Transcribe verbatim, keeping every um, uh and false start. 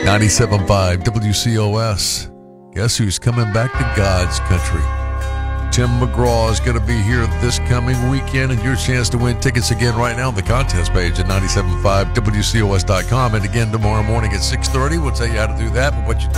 ninety-seven point five W C O S. Guess who's coming back to God's country? Tim McGraw is going to be here this coming weekend, and your chance to win tickets again right now on the contest page at ninety-seven point five W C O S dot com. And again, tomorrow morning at six thirty, we'll tell you how to do that. But what you